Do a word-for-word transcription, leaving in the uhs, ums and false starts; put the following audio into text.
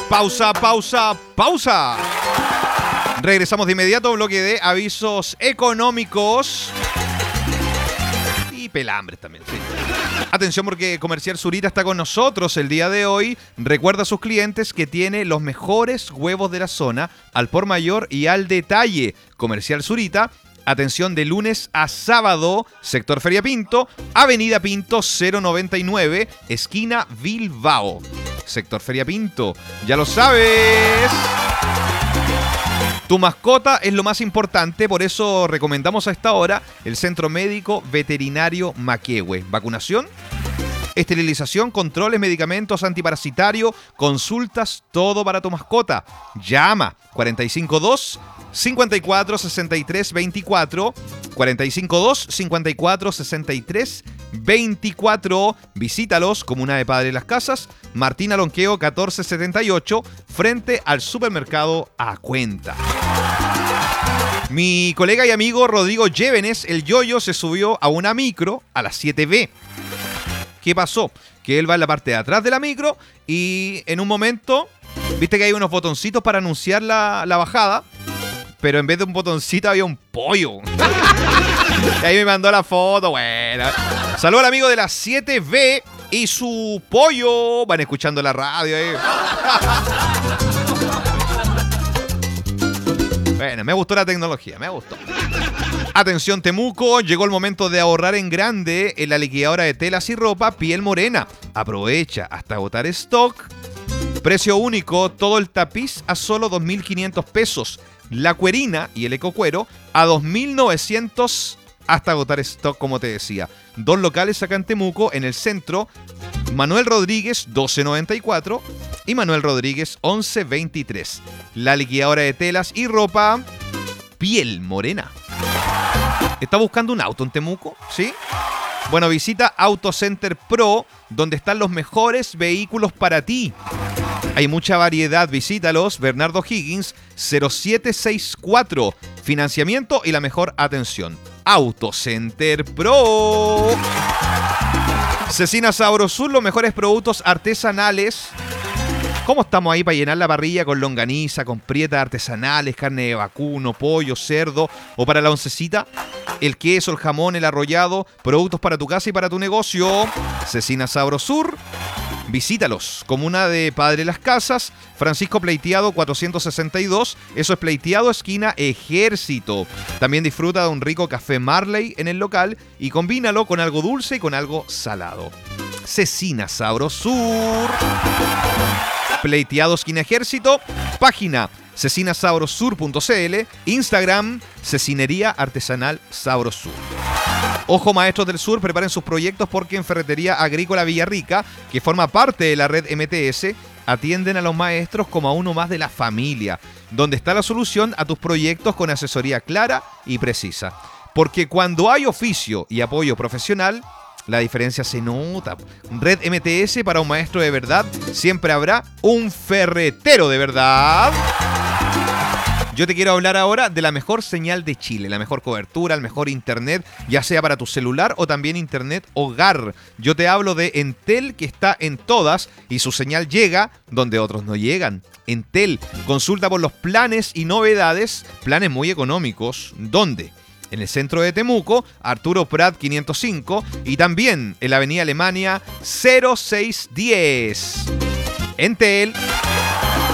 Pausa, pausa, pausa. Regresamos de inmediato, bloque de avisos económicos. Y pelambres también, sí. Atención porque Comercial Zurita está con nosotros el día de hoy. Recuerda a sus clientes que tiene los mejores huevos de la zona, al por mayor y al detalle. Comercial Zurita, atención de lunes a sábado, sector Feria Pinto, Avenida Pinto cero noventa y nueve, esquina Bilbao. Sector Feria Pinto, ya lo sabes. Tu mascota es lo más importante, por eso recomendamos a esta hora el Centro Médico Veterinario Maquehue. Vacunación, esterilización, controles, medicamentos, antiparasitario, consultas, todo para tu mascota. Llama cuarenta y cinco dos, cincuenta y cuatro, sesenta y tres, veinticuatro, cuarenta y cinco dos, cincuenta y cuatro, sesenta y tres, veinticuatro. Visítalos, Comuna de Padre Las Casas, Martín Alonqueo catorce setenta y ocho, frente al supermercado A Cuenta. Mi colega y amigo Rodrigo Llévenes, el Yoyo, se subió a una micro a las siete be. ¿Qué pasó? Que él va en la parte de atrás de la micro y en un momento, viste que hay unos botoncitos para anunciar la, la bajada, pero en vez de un botoncito había un pollo. Y ahí me mandó la foto, bueno. Saludos al amigo de la siete be y su pollo. Van escuchando la radio ahí. Bueno, me gustó la tecnología, me gustó. Atención Temuco, llegó el momento de ahorrar en grande en la liquidadora de telas y ropa Piel Morena. Aprovecha hasta agotar stock. Precio único, todo el tapiz a solo dos mil quinientos pesos. La cuerina y el ecocuero a dos mil novecientos hasta agotar stock, como te decía. Dos locales acá en Temuco, en el centro, Manuel Rodríguez doce noventa y cuatro y Manuel Rodríguez once veintitrés. La liquidadora de telas y ropa Piel Morena. ¿Está buscando un auto en Temuco? ¿Sí? Bueno, visita Autocenter Pro, donde están los mejores vehículos para ti. Hay mucha variedad, visítalos. Bernardo Higgins, cero siete seis cuatro. Financiamiento y la mejor atención. Autocenter Pro. Cecina Sabrosur, los mejores productos artesanales. ¿Cómo estamos ahí para llenar la parrilla con longaniza, con prietas artesanales, carne de vacuno, pollo, cerdo? O para la oncecita, el queso, el jamón, el arrollado, productos para tu casa y para tu negocio. Cecina Sabrosur. Visítalos. Comuna de Padre Las Casas, Francisco Pleiteado cuatrocientos sesenta y dos. Eso es Pleiteado, esquina Ejército. También disfruta de un rico café Marley en el local y combínalo con algo dulce y con algo salado. Cecina Sabrosur. Pleiteado, esquina Ejército. Página cecina sabrosur punto cl. Instagram Cecinería Artesanal Sabrosur. Ojo, maestros del sur, preparen sus proyectos porque en Ferretería Agrícola Villarrica, que forma parte de la red M T S, atienden a los maestros como a uno más de la familia, donde está la solución a tus proyectos con asesoría clara y precisa. Porque cuando hay oficio y apoyo profesional, la diferencia se nota. Red M T S, para un maestro de verdad, siempre habrá un ferretero de verdad. Yo te quiero hablar ahora de la mejor señal de Chile, la mejor cobertura, el mejor internet, ya sea para tu celular o también internet hogar. Yo te hablo de Entel, que está en todas y su señal llega donde otros no llegan. Entel, consulta por los planes y novedades, planes muy económicos. ¿Dónde? En el centro de Temuco, Arturo Prat quinientos cinco y también en la avenida Alemania cero seis diez. Entel.